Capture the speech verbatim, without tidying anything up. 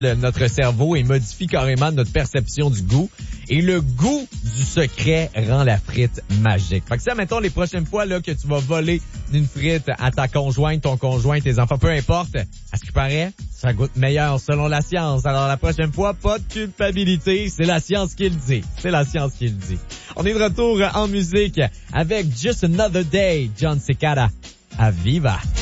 notre cerveau et modifie carrément notre perception du goût. Et le goût du secret rend la frite magique. Fait que ça, mettons, les prochaines fois là que tu vas voler une frite à ta conjointe, ton conjoint, tes enfants, peu importe, à ce qui paraît, ça goûte meilleur selon la science. Alors la prochaine fois, pas de culpabilité, c'est la science qui le dit. C'est la science qui le dit. On est de retour en musique avec Just Another Day, John Cicada. À Viva!